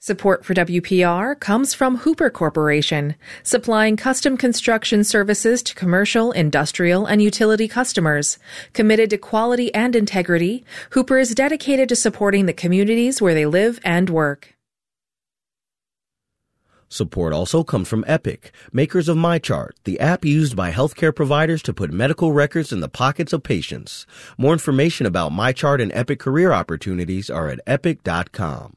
Support for WPR comes from Hooper Corporation, supplying custom construction services to commercial, industrial, and utility customers. Committed to quality and integrity, Hooper is dedicated to supporting the communities where they live and work. Support also comes from Epic, makers of MyChart, the app used by healthcare providers to put medical records in the pockets of patients. More information about MyChart and Epic career opportunities are at epic.com.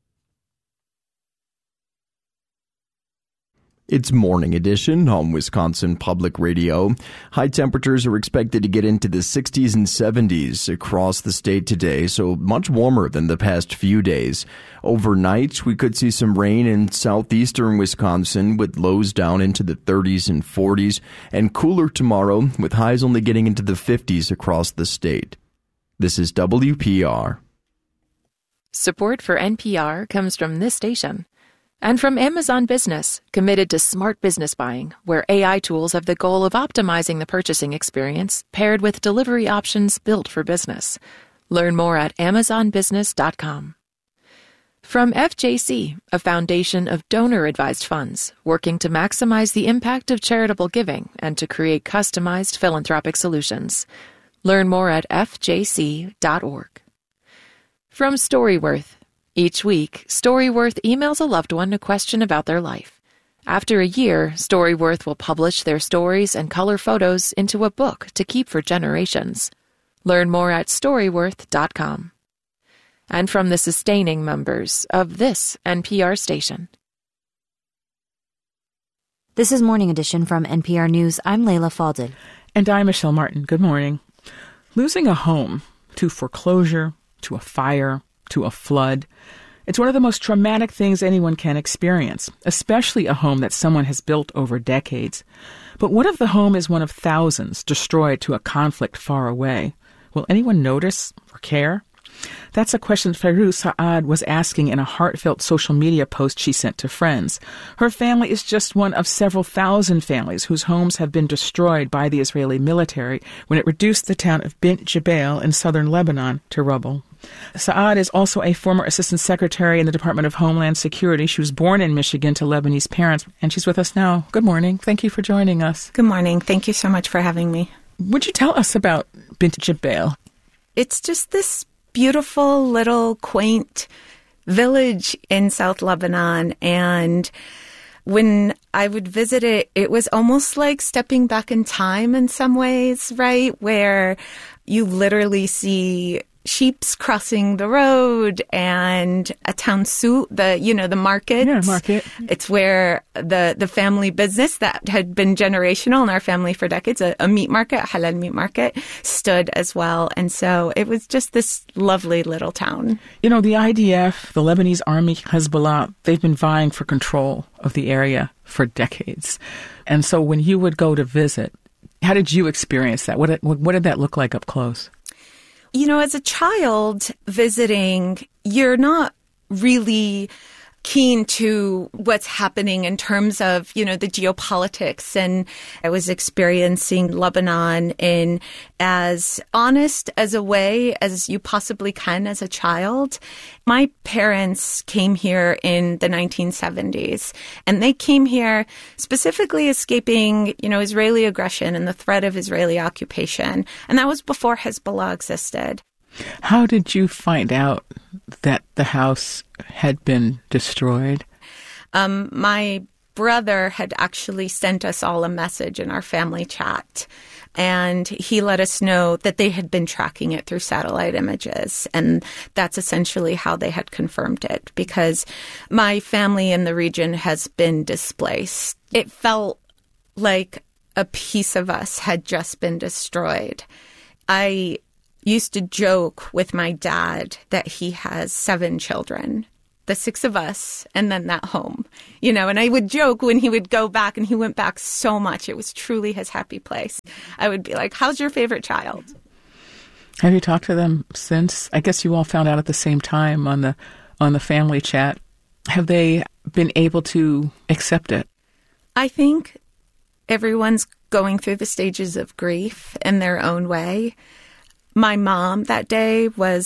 It's Morning Edition on Wisconsin Public Radio. High temperatures are expected to get into the 60s and 70s across the state today, so much warmer than the past few days. Overnight, we could see some rain in southeastern Wisconsin with lows down into the 30s and 40s, and cooler tomorrow with highs only getting into the 50s across the state. This is WPR. Support for NPR comes from this station. And from Amazon Business, committed to smart business buying, where AI tools have the goal of optimizing the purchasing experience, paired with delivery options built for business. Learn more at amazonbusiness.com. From FJC, a foundation of donor-advised funds, working to maximize the impact of charitable giving and to create customized philanthropic solutions. Learn more at fjc.org. From Storyworth. Each week, Storyworth emails a loved one a question about their life. After a year, Storyworth will publish their stories and color photos into a book to keep for generations. Learn more at Storyworth.com. And from the sustaining members of this NPR station. This is Morning Edition from NPR News. I'm Layla Falded. And I'm Michelle Martin. Good morning. Losing a home to foreclosure, to a fire, to a flood. It's one of the most traumatic things anyone can experience, especially a home that someone has built over decades. But what if the home is one of thousands destroyed to a conflict far away? Will anyone notice or care? That's a question Fairuz Saad was asking in a heartfelt social media post she sent to friends. Her family is just one of several thousand families whose homes have been destroyed by the Israeli military when it reduced the town of Bint Jbeil in southern Lebanon to rubble. Saad is also a former assistant secretary in the Department of Homeland Security. She was born in Michigan to Lebanese parents, and she's with us now. Good morning. Thank you for joining us. Good morning. Thank you so much for having me. Would you tell us about Bint Jbeil? It's just this beautiful little quaint village in South Lebanon, and when I would visit it, it was almost like stepping back in time in some ways, right? Where you literally see sheeps crossing the road and a town suit, the market. Yeah, market. It's where the family business that had been generational in our family for decades, a meat market, a halal meat market, stood as well. And so it was just this lovely little town. You know, the IDF, the Lebanese army, Hezbollah, they've been vying for control of the area for decades. And so when you would go to visit, how did you experience that? What did that look like up close? You know, as a child visiting, you're not really keen to what's happening in terms of, the geopolitics. And I was experiencing Lebanon in as honest as a way as you possibly can as a child. My parents came here in the 1970s, and they came here specifically escaping, Israeli aggression and the threat of Israeli occupation. And that was before Hezbollah existed. How did you find out that the house had been destroyed? My brother had actually sent us all a message in our family chat, and he let us know that they had been tracking it through satellite images, and that's essentially how they had confirmed it, because my family in the region has been displaced. It felt like a piece of us had just been destroyed. I used to joke with my dad that he has 7 children, the 6 of us, and then that home, and I would joke when he would go back, and he went back so much. It was truly his happy place. I would be like, how's your favorite child? Have you talked to them since? I guess you all found out at the same time on the family chat. Have they been able to accept it? I think everyone's going through the stages of grief in their own way. My mom that day was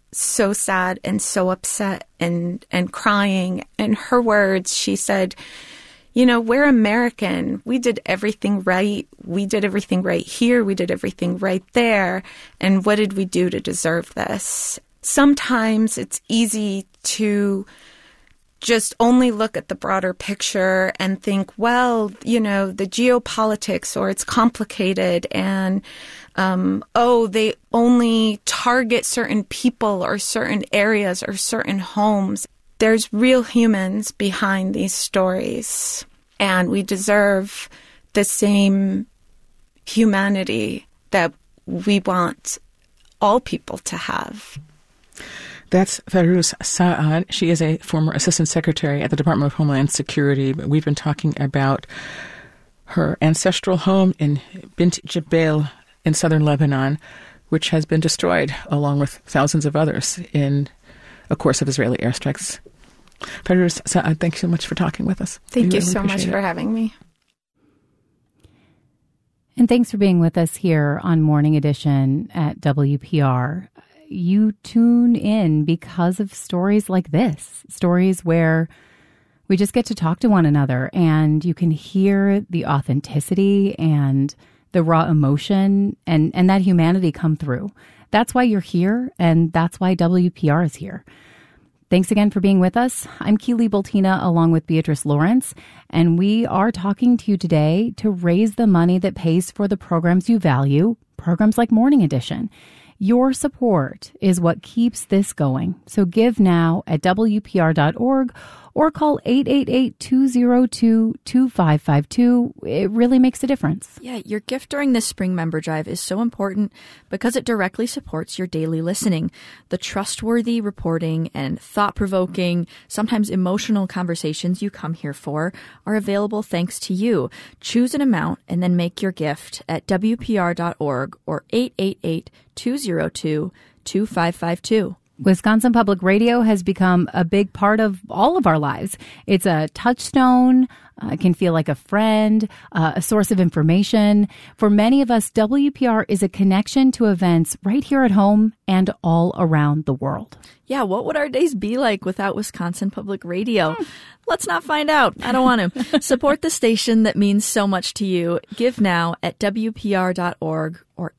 so sad and so upset and crying. In her words, she said, we're American. We did everything right. We did everything right here. We did everything right there. And what did we do to deserve this? Sometimes it's easy to just only look at the broader picture and think, well, the geopolitics, or it's complicated, and they only target certain people or certain areas or certain homes. There's real humans behind these stories, and we deserve the same humanity that we want all people to have. That's Fairouz Saad. She is a former assistant secretary at the Department of Homeland Security. But we've been talking about her ancestral home in Bint Jbeil in southern Lebanon, which has been destroyed along with thousands of others in a course of Israeli airstrikes. Fairouz Saad, thank you so much for talking with us. Thank you so much for having me. And thanks for being with us here on Morning Edition at WPR. You tune in because of stories like this, stories where we just get to talk to one another and you can hear the authenticity and the raw emotion and that humanity come through. That's why you're here, and that's why WPR is here. Thanks again for being with us. I'm Keely Boltina along with Beatrice Lawrence, and we are talking to you today to raise the money that pays for the programs you value, programs like Morning Edition. Your support is what keeps this going. So give now at WPR.org or call 888-202-2552. It really makes a difference. Yeah, your gift during this spring member drive is so important because it directly supports your daily listening. The trustworthy reporting and thought-provoking, sometimes emotional conversations you come here for are available thanks to you. Choose an amount and then make your gift at WPR.org or 888-202-2552. Wisconsin Public Radio has become a big part of all of our lives. It's a touchstone. It can feel like a friend, a source of information. For many of us, WPR is a connection to events right here at home and all around the world. Yeah, what would our days be like without Wisconsin Public Radio? Let's not find out. I don't want to. Support the station that means so much to you. Give now at WPR.org or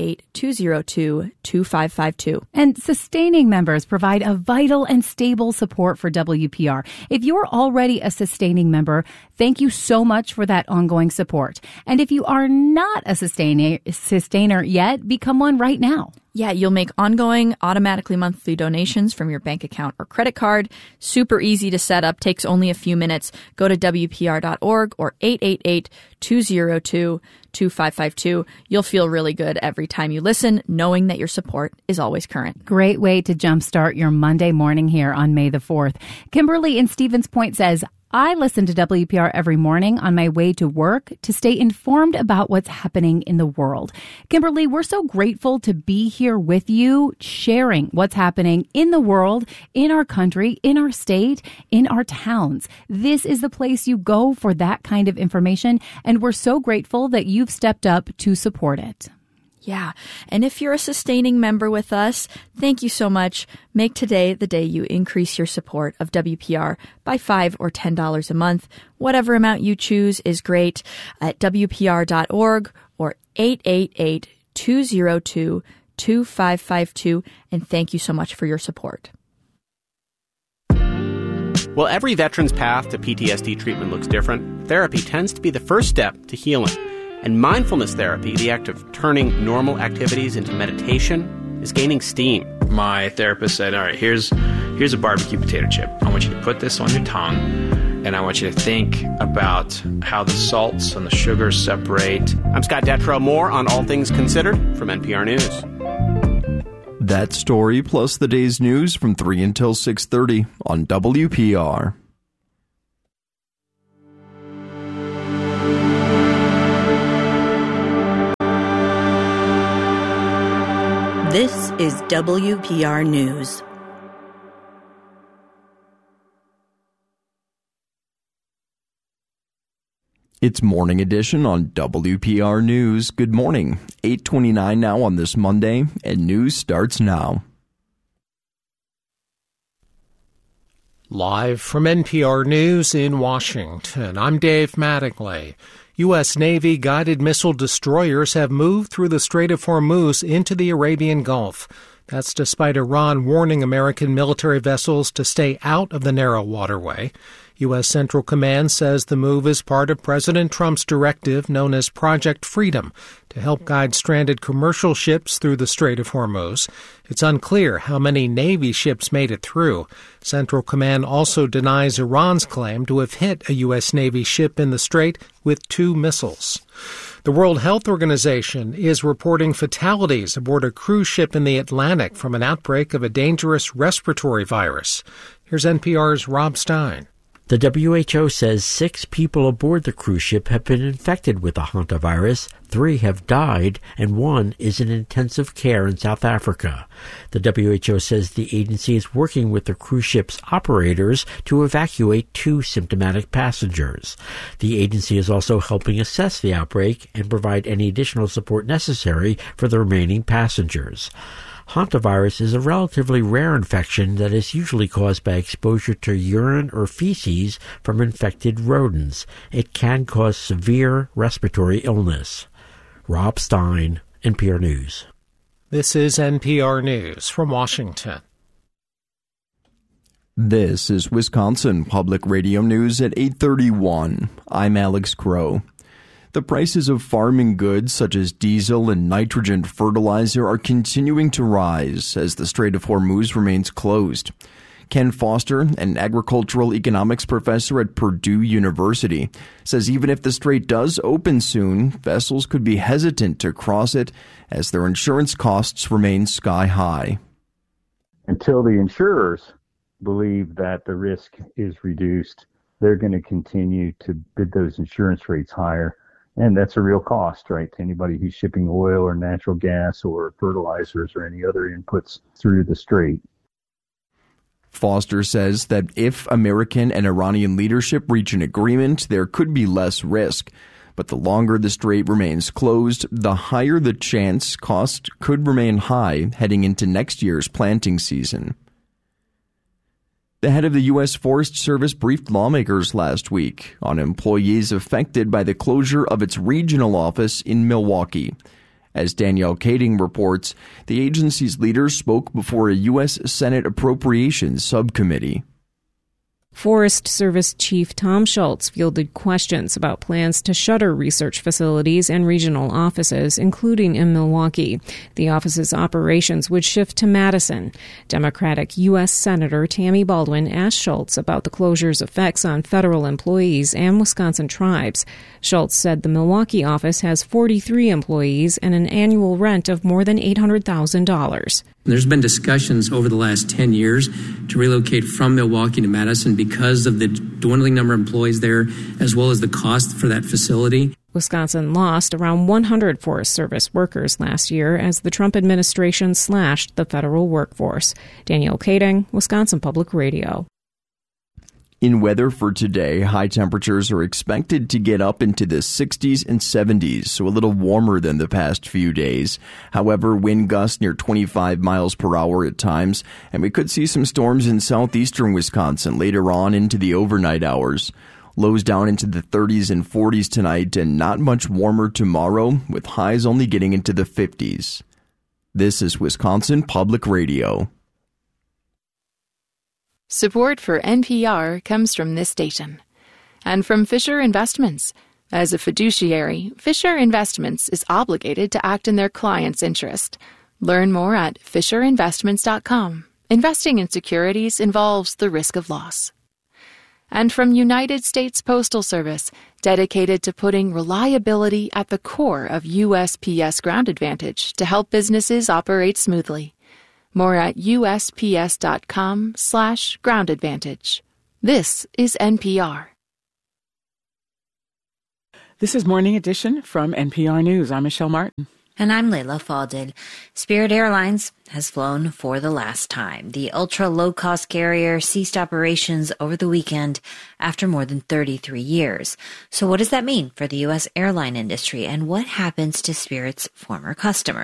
888-202-2552. And sustaining members provide a vital and stable support for WPR. If you're already a sustaining member, thank you so much for that ongoing support. And if you are not a sustainer yet, become one right now. Yeah, you'll make ongoing, automatically monthly donations from your bank account or credit card. Super easy to set up, takes only a few minutes. Go to WPR.org or 888-202-2552. You'll feel really good every time you listen, knowing that your support is always current. Great way to jumpstart your Monday morning here on May the 4th. Kimberly in Stevens Point says, I listen to WPR every morning on my way to work to stay informed about what's happening in the world. Kimberly, we're so grateful to be here with you, sharing what's happening in the world, in our country, in our state, in our towns. This is the place you go for that kind of information, and we're so grateful that you've stepped up to support it. Yeah. And if you're a sustaining member with us, thank you so much. Make today the day you increase your support of WPR by $5 or $10 a month. Whatever amount you choose is great at WPR.org or 888-202-2552. And thank you so much for your support. While every veteran's path to PTSD treatment looks different, therapy tends to be the first step to healing. And mindfulness therapy, the act of turning normal activities into meditation, is gaining steam. My therapist said, all right, here's a barbecue potato chip. I want you to put this on your tongue, and I want you to think about how the salts and the sugars separate. I'm Scott Detrow. More on All Things Considered from NPR News. That story plus the day's news from 3 until 6:30 on WPR. This is WPR News. It's Morning Edition on WPR News. Good morning. 8:29 now on this Monday, and news starts now. Live from NPR News in Washington, I'm Dave Mattingly. U.S. Navy guided missile destroyers have moved through the Strait of Hormuz into the Arabian Gulf. That's despite Iran warning American military vessels to stay out of the narrow waterway. U.S. Central Command says the move is part of President Trump's directive known as Project Freedom to help guide stranded commercial ships through the Strait of Hormuz. It's unclear how many Navy ships made it through. Central Command also denies Iran's claim to have hit a U.S. Navy ship in the strait with 2 missiles. The World Health Organization is reporting fatalities aboard a cruise ship in the Atlantic from an outbreak of a dangerous respiratory virus. Here's NPR's Rob Stein. The WHO says 6 people aboard the cruise ship have been infected with the hantavirus, 3 have died, and 1 is in intensive care in South Africa. The WHO says the agency is working with the cruise ship's operators to evacuate 2 symptomatic passengers. The agency is also helping assess the outbreak and provide any additional support necessary for the remaining passengers. Hantavirus is a relatively rare infection that is usually caused by exposure to urine or feces from infected rodents. It can cause severe respiratory illness. Rob Stein, NPR News. This is NPR News from Washington. This is Wisconsin Public Radio News at 8:31. I'm Alex Crow. The prices of farming goods such as diesel and nitrogen fertilizer are continuing to rise as the Strait of Hormuz remains closed. Ken Foster, an agricultural economics professor at Purdue University, says even if the strait does open soon, vessels could be hesitant to cross it as their insurance costs remain sky high. Until the insurers believe that the risk is reduced, they're going to continue to bid those insurance rates higher. And that's a real cost, right, to anybody who's shipping oil or natural gas or fertilizers or any other inputs through the strait. Foster says that if American and Iranian leadership reach an agreement, there could be less risk. But the longer the strait remains closed, the higher the chance costs could remain high heading into next year's planting season. The head of the U.S. Forest Service briefed lawmakers last week on employees affected by the closure of its regional office in Milwaukee. As Danielle Kading reports, the agency's leaders spoke before a U.S. Senate Appropriations Subcommittee. Forest Service Chief Tom Schultz fielded questions about plans to shutter research facilities and regional offices, including in Milwaukee. The office's operations would shift to Madison. Democratic U.S. Senator Tammy Baldwin asked Schultz about the closure's effects on federal employees and Wisconsin tribes. Schultz said the Milwaukee office has 43 employees and an annual rent of more than $800,000. There's been discussions over the last 10 years to relocate from Milwaukee to Madison because of the dwindling number of employees there, as well as the cost for that facility. Wisconsin lost around 100 Forest Service workers last year as the Trump administration slashed the federal workforce. Danielle Kading, Wisconsin Public Radio. In weather for today, high temperatures are expected to get up into the 60s and 70s, so a little warmer than the past few days. However, wind gusts near 25 miles per hour at times, and we could see some storms in southeastern Wisconsin later on into the overnight hours. Lows down into the 30s and 40s tonight, and not much warmer tomorrow, with highs only getting into the 50s. This is Wisconsin Public Radio. Support for NPR comes from this station and from Fisher Investments. As a fiduciary, Fisher Investments is obligated to act in their client's interest. Learn more at FisherInvestments.com. Investing in securities involves the risk of loss. And from United States Postal Service, dedicated to putting reliability at the core of USPS Ground Advantage to help businesses operate smoothly. More at USPS.com/Ground Advantage. This is NPR. This is Morning Edition from NPR News. I'm Michelle Martin. And I'm Layla Falded. Spirit Airlines has flown for the last time. The ultra-low-cost carrier ceased operations over the weekend after more than 33 years. So what does that mean for the U.S. airline industry, and what happens to Spirit's former customers?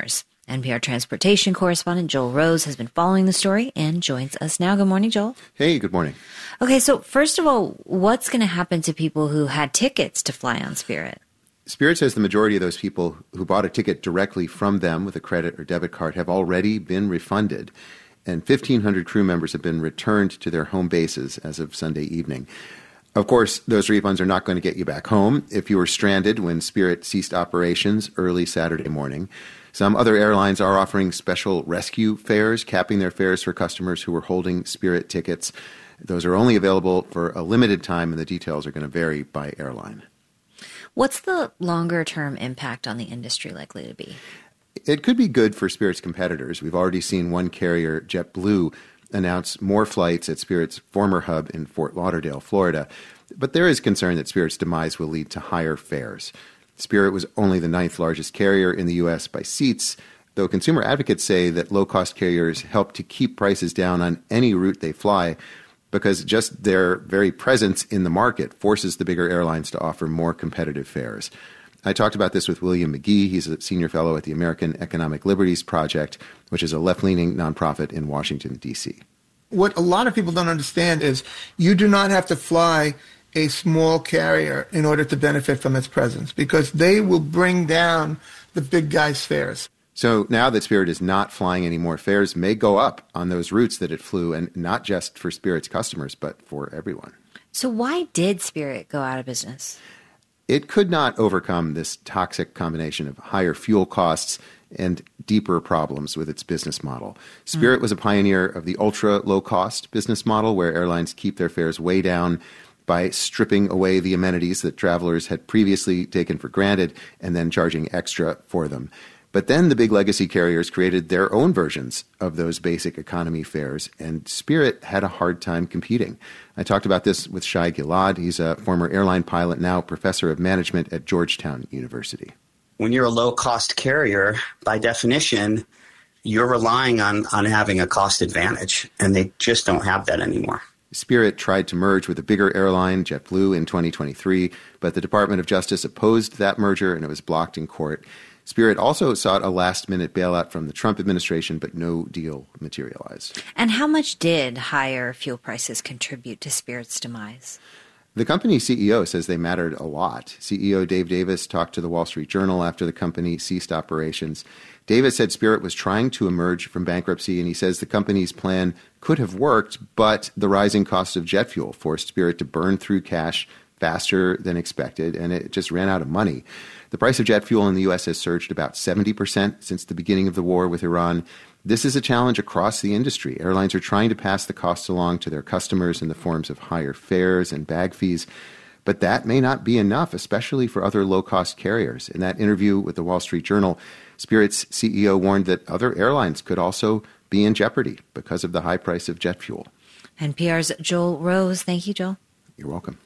NPR transportation correspondent Joel Rose has been following the story and joins us now. Good morning, Joel. Hey, good morning. Okay, so first of all, what's going to happen to people who had tickets to fly on Spirit? Spirit says the majority of those people who bought a ticket directly from them with a credit or debit card have already been refunded, and 1,500 crew members have been returned to their home bases as of Sunday evening. Of course, those refunds are not going to get you back home if you were stranded when Spirit ceased operations early Saturday morning. Some other airlines are offering special rescue fares, capping their fares for customers who were holding Spirit tickets. Those are only available for a limited time, and the details are going to vary by airline. What's the longer-term impact on the industry likely to be? It could be good for Spirit's competitors. We've already seen one carrier, JetBlue, announce more flights at Spirit's former hub in Fort Lauderdale, Florida. But there is concern that Spirit's demise will lead to higher fares. Spirit was only the 9th largest carrier in the U.S. by seats, though consumer advocates say that low-cost carriers help to keep prices down on any route they fly, because just their very presence in the market forces the bigger airlines to offer more competitive fares. I talked about this with William McGee. He's a senior fellow at the American Economic Liberties Project, which is a left-leaning nonprofit in Washington, D.C. What a lot of people don't understand is you do not have to fly a small carrier in order to benefit from its presence, because they will bring down the big guys' fares. So now that Spirit is not flying anymore, fares may go up on those routes that it flew, and not just for Spirit's customers, but for everyone. So why did Spirit go out of business? It could not overcome this toxic combination of higher fuel costs and deeper problems with its business model. Spirit was a pioneer of the ultra-low-cost business model, where airlines keep their fares way down by stripping away the amenities that travelers had previously taken for granted and then charging extra for them. But then the big legacy carriers created their own versions of those basic economy fares, and Spirit had a hard time competing. I talked about this with Shai Gilad. He's a former airline pilot, now professor of management at Georgetown University. When you're a low-cost carrier, by definition, you're relying on having a cost advantage, and they just don't have that anymore. Spirit tried to merge with a bigger airline, JetBlue, in 2023, but the Department of Justice opposed that merger, and it was blocked in court. Spirit also sought a last-minute bailout from the Trump administration, but no deal materialized. And how much did higher fuel prices contribute to Spirit's demise? The company's CEO says they mattered a lot. CEO Dave Davis talked to the Wall Street Journal after the company ceased operations. Davis said Spirit was trying to emerge from bankruptcy, and he says the company's plan could have worked, but the rising cost of jet fuel forced Spirit to burn through cash faster than expected, and it just ran out of money. The price of jet fuel in the U.S. has surged about 70% since the beginning of the war with Iran. This is a challenge across the industry. Airlines are trying to pass the costs along to their customers in the forms of higher fares and bag fees, but that may not be enough, especially for other low-cost carriers. In that interview with the Wall Street Journal, Spirit's CEO warned that other airlines could also be in jeopardy because of the high price of jet fuel. NPR's Joel Rose. Thank you, Joel. You're welcome.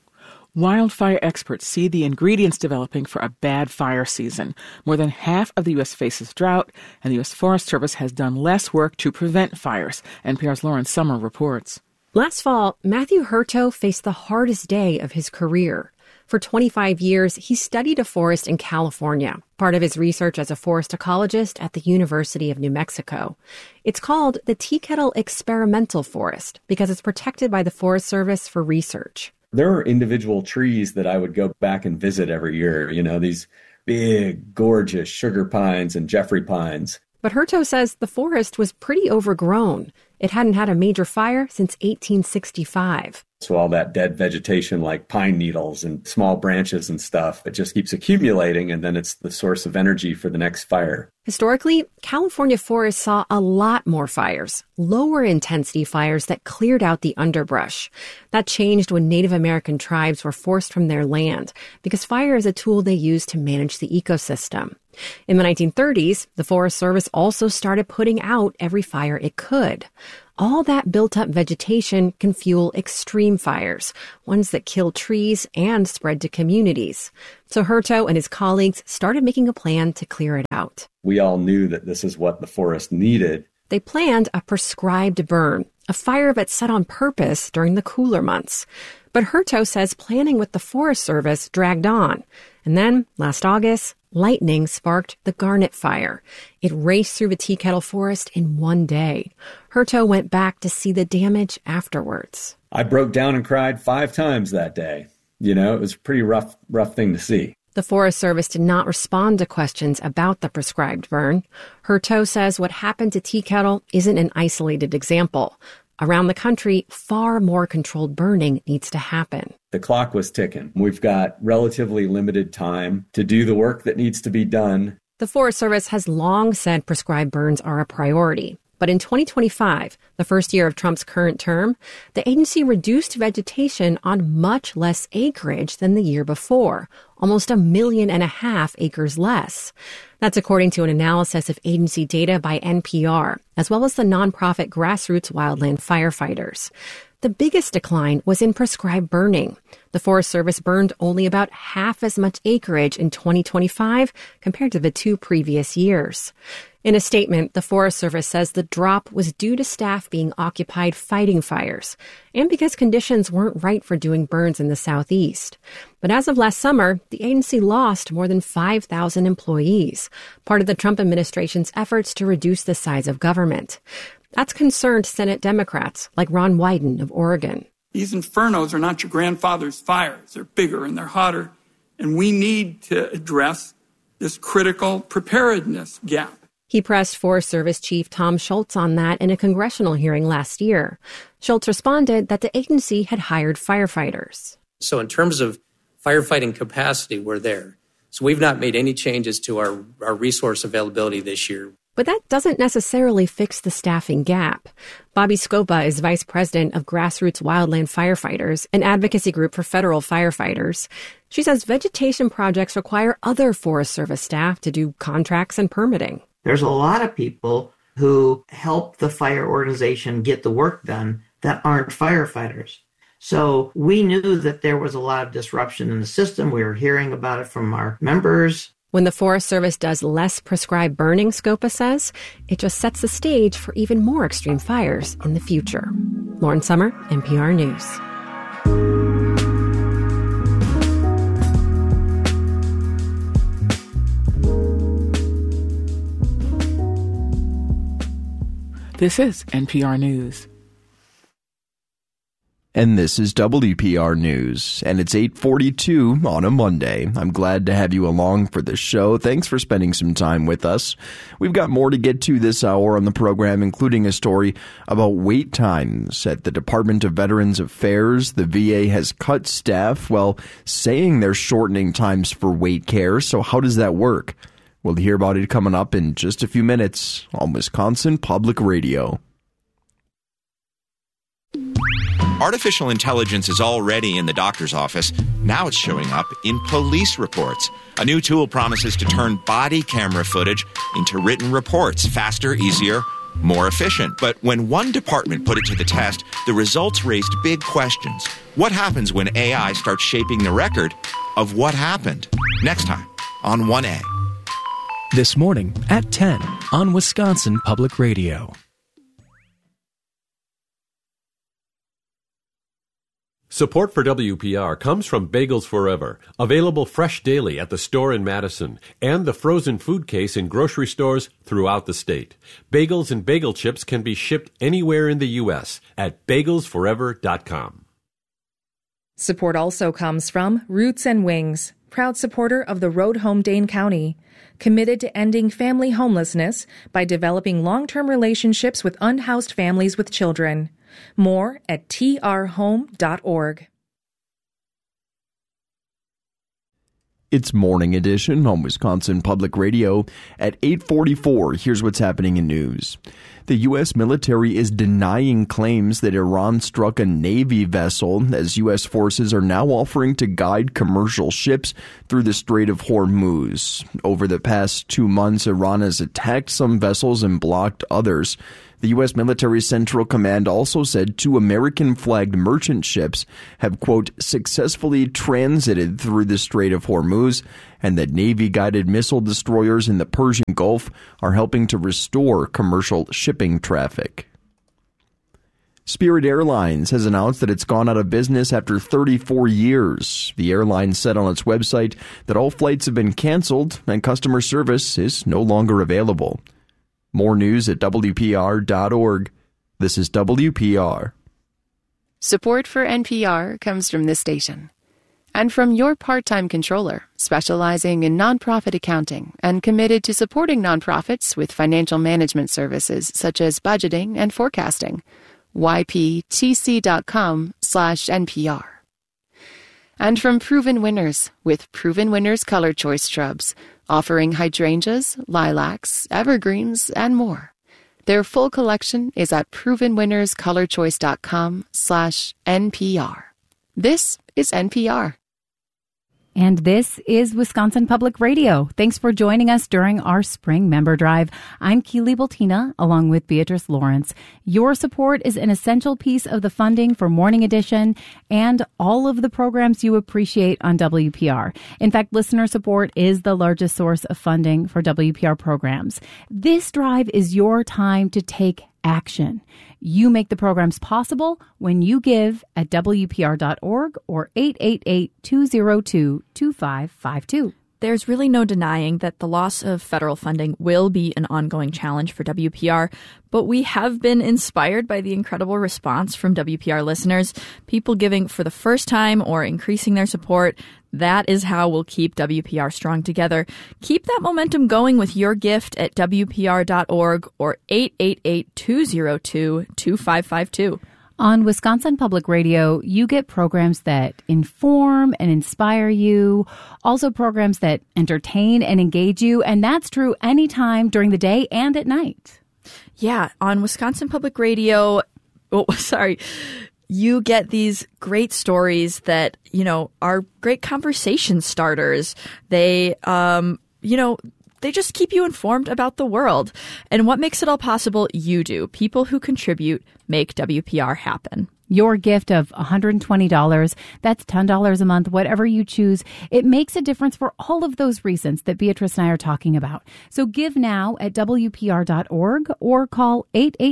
Wildfire experts see the ingredients developing for a bad fire season. More than half of the U.S. faces drought, and the U.S. Forest Service has done less work to prevent fires. NPR's Lauren Summer reports. Last fall, Matthew Hurto faced the hardest day of his career. For 25 years, he studied a forest in California, part of his research as a forest ecologist at the University of New Mexico. It's called the Tea Kettle Experimental Forest because it's protected by the Forest Service for research. There are individual trees that I would go back and visit every year, these big, gorgeous sugar pines and Jeffrey pines. But Hurto says the forest was pretty overgrown. It hadn't had a major fire since 1865. So all that dead vegetation like pine needles and small branches and stuff, it just keeps accumulating, and then it's the source of energy for the next fire. Historically, California forests saw a lot more fires, lower intensity fires that cleared out the underbrush. That changed when Native American tribes were forced from their land because fire is a tool they use to manage the ecosystem. In the 1930s, the Forest Service also started putting out every fire it could. All that built-up vegetation can fuel extreme fires, ones that kill trees and spread to communities. So Hurto and his colleagues started making a plan to clear it out. We all knew that this is what the forest needed. They planned a prescribed burn, a fire that's set on purpose during the cooler months. But Hurto says planning with the Forest Service dragged on. And then, last August, lightning sparked the Garnet Fire. It raced through the Tea Kettle Forest in one day. Hurto went back to see the damage afterwards. I broke down and cried 5 times that day. You know, it was a pretty rough thing to see. The Forest Service did not respond to questions about the prescribed burn. Hurto says what happened to Tea Kettle isn't an isolated example. Around the country, far more controlled burning needs to happen. The clock was ticking. We've got relatively limited time to do the work that needs to be done. The Forest Service has long said prescribed burns are a priority. But in 2025, the first year of Trump's current term, the agency reduced vegetation on much less acreage than the year before, almost 1.5 million acres less. That's according to an analysis of agency data by NPR, as well as the nonprofit Grassroots Wildland Firefighters. The biggest decline was in prescribed burning. The Forest Service burned only about half as much acreage in 2025 compared to the 2 previous years. In a statement, the Forest Service says the drop was due to staff being occupied fighting fires and because conditions weren't right for doing burns in the southeast. But as of last summer, the agency lost more than 5,000 employees, part of the Trump administration's efforts to reduce the size of government. That's concerned Senate Democrats like Ron Wyden of Oregon. These infernos are not your grandfather's fires. They're bigger and they're hotter. And we need to address this critical preparedness gap. He pressed Forest Service Chief Tom Schultz on that in a congressional hearing last year. Schultz responded that the agency had hired firefighters. So in terms of firefighting capacity, we're there. So we've not made any changes to our resource availability this year. But that doesn't necessarily fix the staffing gap. Bobby Scopa is vice president of Grassroots Wildland Firefighters, an advocacy group for federal firefighters. She says vegetation projects require other Forest Service staff to do contracts and permitting. There's a lot of people who help the fire organization get the work done that aren't firefighters. So we knew that there was a lot of disruption in the system. We were hearing about it from our members. When the Forest Service does less prescribed burning, Scopa says, it just sets the stage for even more extreme fires in the future. Lauren Summer, NPR News. This is NPR News. And this is WPR News, and it's 8:42 on a Monday. I'm glad to have you along for the show. Thanks for spending some time with us. We've got more to get to this hour on the program, including a story about wait times at the Department of Veterans Affairs. The VA has cut staff while saying they're shortening times for wait care. So how does that work? We'll hear about it coming up in just a few minutes on Wisconsin Public Radio. Artificial intelligence is already in the doctor's office. Now it's showing up in police reports. A new tool promises to turn body camera footage into written reports faster, easier, more efficient. But when one department put it to the test, the results raised big questions. What happens when AI starts shaping the record of what happened? Next time on 1A. This morning at 10 on Wisconsin Public Radio. Support for WPR comes from Bagels Forever, available fresh daily at the store in Madison, and the frozen food case in grocery stores throughout the state. Bagels and bagel chips can be shipped anywhere in the U.S. at bagelsforever.com. Support also comes from Roots and Wings, proud supporter of the Road Home Dane County, committed to ending family homelessness by developing long-term relationships with unhoused families with children. More at trhome.org. It's Morning Edition on Wisconsin Public Radio. At 8:44, here's what's happening in news. The U.S. military is denying claims that Iran struck a Navy vessel, as U.S. forces are now offering to guide commercial ships through the Strait of Hormuz. Over the past 2 months, Iran has attacked some vessels and blocked others. The U.S. military Central Command also said 2 American-flagged merchant ships have, quote, successfully transited through the Strait of Hormuz, and that Navy-guided missile destroyers in the Persian Gulf are helping to restore commercial shipping traffic. Spirit Airlines has announced that it's gone out of business after 34 years. The airline said on its website that all flights have been canceled and customer service is no longer available. More news at WPR.org. This is WPR. Support for NPR comes from this station and from your part-time controller, specializing in nonprofit accounting and committed to supporting nonprofits with financial management services such as budgeting and forecasting. yptc.com/NPR. And from Proven Winners, with Proven Winners Color Choice Shrubs, offering hydrangeas, lilacs, evergreens, and more. Their full collection is at provenwinnerscolorchoice.com/NPR. This is NPR. And this is Wisconsin Public Radio. Thanks for joining us during our spring member drive. I'm Keely Bultina, along with Beatrice Lawrence. Your support is an essential piece of the funding for Morning Edition and all of the programs you appreciate on WPR. In fact, listener support is the largest source of funding for WPR programs. This drive is your time to take action. You make the programs possible when you give at WPR.org or 888-202-2552. There's really no denying that the loss of federal funding will be an ongoing challenge for WPR, but we have been inspired by the incredible response from WPR listeners, people giving for the first time or increasing their support. That is how we'll keep WPR strong together. Keep that momentum going with your gift at WPR.org or 888-202-2552. On Wisconsin Public Radio, you get programs that inform and inspire you, also programs that entertain and engage you, and that's true anytime during the day and at night. Yeah, on Wisconsin Public Radio, you get these great stories that, are great conversation starters. They, they just keep you informed about the world. And what makes it all possible? You do. People who contribute make WPR happen. Your gift of $120, that's $10 a month, whatever you choose. It makes a difference for all of those reasons that Beatrice and I are talking about. So give now at WPR.org or call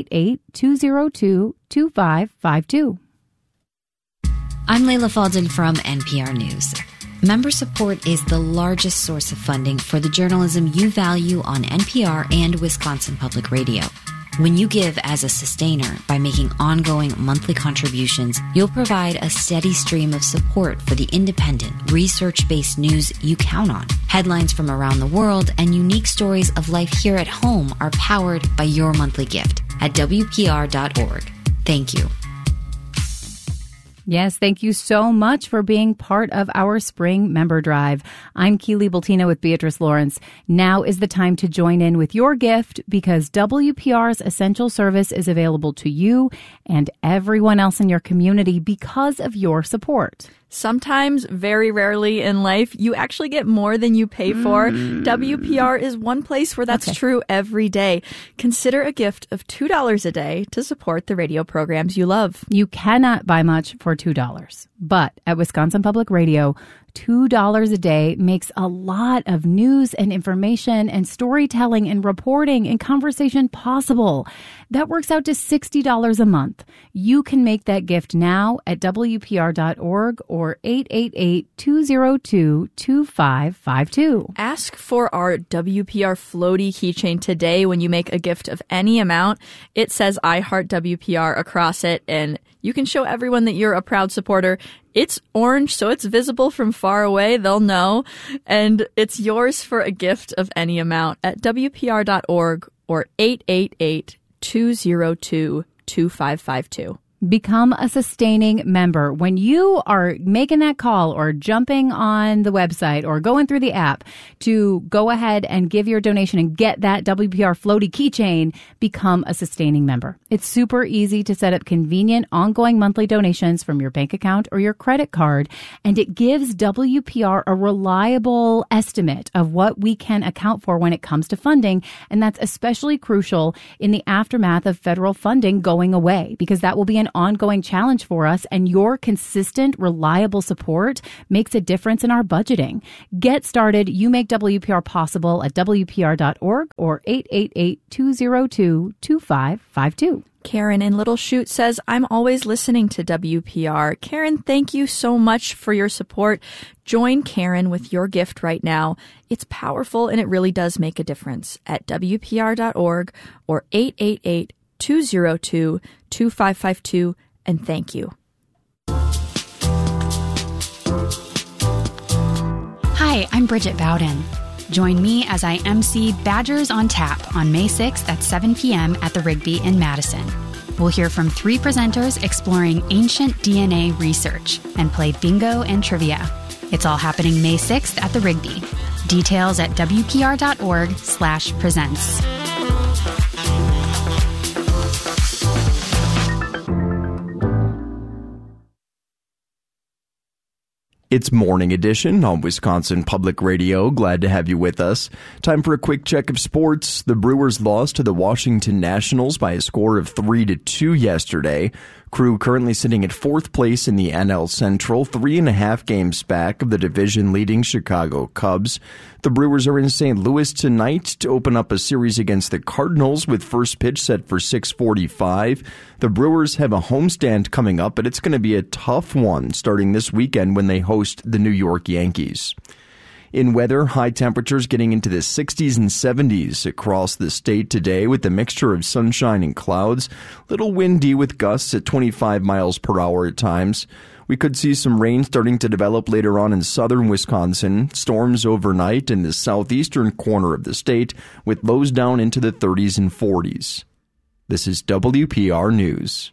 888-202-2552. I'm Leila Fadel from NPR News. Member support is the largest source of funding for the journalism you value on NPR and Wisconsin Public Radio. When you give as a sustainer by making ongoing monthly contributions, you'll provide a steady stream of support for the independent, research-based news you count on. Headlines from around the world and unique stories of life here at home are powered by your monthly gift at WPR.org. Thank you. Yes, thank you so much for being part of our spring member drive. I'm Keely Bultina with Beatrice Lawrence. Now is the time to join in with your gift because WPR's essential service is available to you and everyone else in your community because of your support. Sometimes, very rarely in life, you actually get more than you pay for. WPR is one place where that's true every day. Consider a gift of $2 a day to support the radio programs you love. You cannot buy much for $2, but at Wisconsin Public Radio, $2 a day makes a lot of news and information and storytelling and reporting and conversation possible. That works out to $60 a month. You can make that gift now at WPR.org or 888-202-2552. Ask for our WPR floaty keychain today when you make a gift of any amount. It says I Heart WPR across it, and you can show everyone that you're a proud supporter. It's orange, so it's visible from far away. They'll know. And it's yours for a gift of any amount at WPR.org or 888-202-2552. Become a sustaining member. When you are making that call or jumping on the website or going through the app to go ahead and give your donation and get that WPR floaty keychain, become a sustaining member. It's super easy to set up convenient, ongoing monthly donations from your bank account or your credit card, and it gives WPR a reliable estimate of what we can account for when it comes to funding, and that's especially crucial in the aftermath of federal funding going away, because that will be an an ongoing challenge for us, and your consistent, reliable support makes a difference in our budgeting. Get started. You make WPR possible at WPR.org or 888-202-2552. Karen in Little Chute says, I'm always listening to WPR. Karen, thank you so much for your support. Join Karen with your gift right now. It's powerful and it really does make a difference at WPR.org or 888-202-2552. And thank you. Hi, I'm Bridget Bowden. Join me as I MC Badgers on Tap on May 6th at 7 p.m. at the Rigby in Madison. We'll hear from 3 presenters exploring ancient DNA research and play bingo and trivia. It's all happening May 6th at the Rigby. Details at WPR.org/presents. It's Morning Edition on Wisconsin Public Radio. Glad to have you with us. Time for a quick check of sports. The Brewers lost to the Washington Nationals by a score of 3-2 yesterday. Crew currently sitting at 4th place in the NL Central, 3.5 games back of the division-leading Chicago Cubs. The Brewers are in St. Louis tonight to open up a series against the Cardinals with first pitch set for 6:45. The Brewers have a homestand coming up, but it's going to be a tough one starting this weekend when they host the New York Yankees. In weather, high temperatures getting into the 60s and 70s across the state today with a mixture of sunshine and clouds. Little windy with gusts at 25 miles per hour at times. We could see some rain starting to develop later on in southern Wisconsin. Storms overnight in the southeastern corner of the state with lows down into the 30s and 40s. This is WPR News.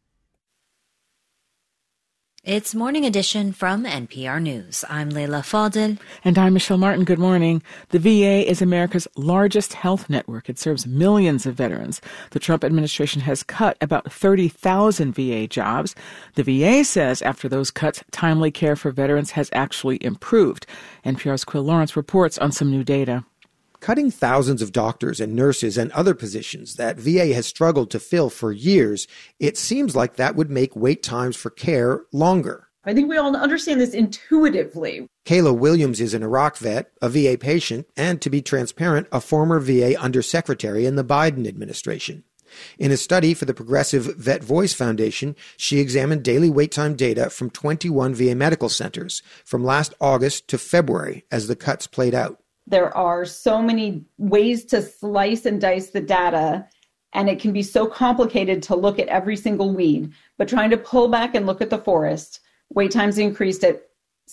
It's Morning Edition from NPR News. I'm Leila Fadel. And I'm Michelle Martin. Good morning. The VA is America's largest health network. It serves millions of veterans. The Trump administration has cut about 30,000 VA jobs. The VA says after those cuts, timely care for veterans has actually improved. NPR's Quill Lawrence reports on some new data. Cutting thousands of doctors and nurses and other positions that VA has struggled to fill for years, it seems like that would make wait times for care longer. I think we all understand this intuitively. Kayla Williams is an Iraq vet, a VA patient, and to be transparent, a former VA undersecretary in the Biden administration. In a study for the Progressive Vet Voice Foundation, she examined daily wait time data from 21 VA medical centers from last August to February as the cuts played out. There are so many ways to slice and dice the data, and it can be so complicated to look at every single weed. But trying to pull back and look at the forest, wait times increased at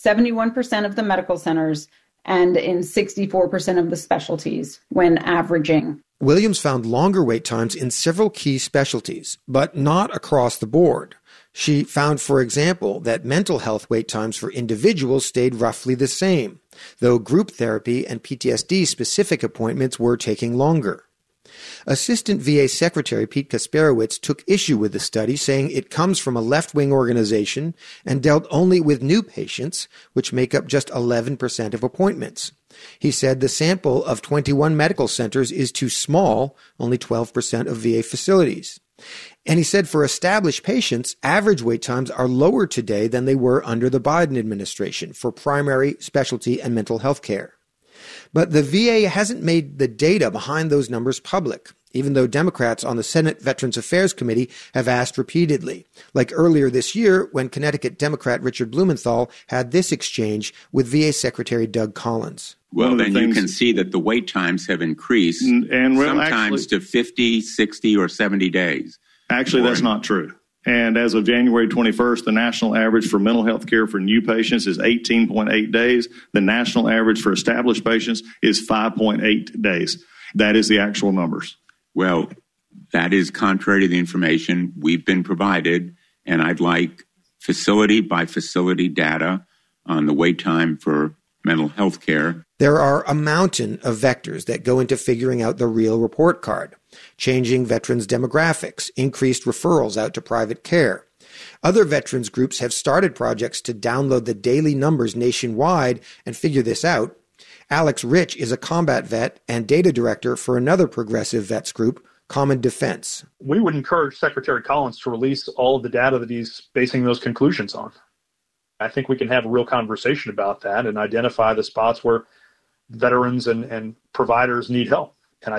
71% of the medical centers and in 64% of the specialties when averaging. Williams found longer wait times in several key specialties, but not across the board. She found, for example, that mental health wait times for individuals stayed roughly the same, though group therapy and PTSD-specific appointments were taking longer. Assistant VA Secretary Pete Kasperowicz took issue with the study, saying it comes from a left-wing organization and dealt only with new patients, which make up just 11% of appointments. He said the sample of 21 medical centers is too small, only 12% of VA facilities. And he said for established patients, average wait times are lower today than they were under the Biden administration for primary, specialty, and mental health care. But the VA hasn't made the data behind those numbers public, even though Democrats on the Senate Veterans Affairs Committee have asked repeatedly, like earlier this year when Connecticut Democrat Richard Blumenthal had this exchange with VA Secretary Doug Collins. Well, then you can see that the wait times have increased sometimes to 50, 60, or 70 days. Actually, that's not true. And as of January 21st, the national average for mental health care for new patients is 18.8 days. The national average for established patients is 5.8 days. That is the actual numbers. Well, that is contrary to the information we've been provided, and I'd like facility by facility data on the wait time for mental health care. There are a mountain of vectors that go into figuring out the real report card. Changing veterans' demographics, increased referrals out to private care. Other veterans groups have started projects to download the daily numbers nationwide and figure this out. Alex Rich is a combat vet and data director for another progressive vets group, Common Defense. We would encourage Secretary Collins to release all of the data that he's basing those conclusions on. I think we can have a real conversation about that and identify the spots where veterans and providers need help.